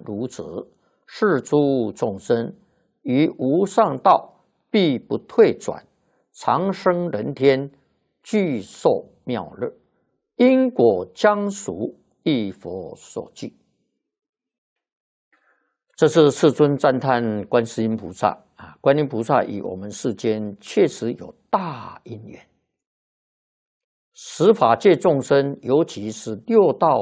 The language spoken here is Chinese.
如此，是诸众生于无上道必不退转，长生人天，具受妙乐，因果将属一佛所具。这是世尊赞叹观世音菩萨啊，观音菩萨与我们世间确实有大因缘。十法界众生，尤其是六道